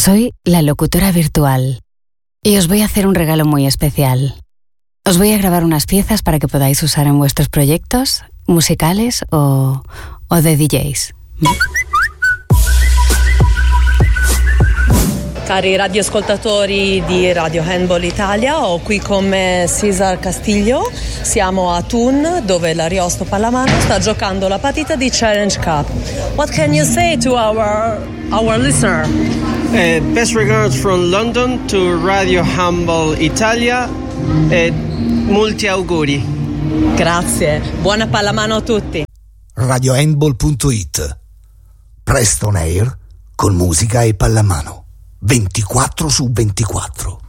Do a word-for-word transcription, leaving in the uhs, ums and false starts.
Soy la locutora virtual y os voy a hacer un regalo muy especial. Os voy a grabar unas piezas para que podáis usar en vuestros proyectos musicales o, o de D Js. Cari radioascoltatori di Radio Handball Italia, ho qui con me Cesar Castillo. Siamo a Thun, dove l'Ariosto Pallamano sta giocando la partita di Challenge Cup. What can you say to our our listener? Uh, best regards from London to Radio Handball Italia e molti auguri. Grazie, buona pallamano a tutti. radio handball punto it. Presto on air con musica e pallamano ventiquattro su ventiquattro.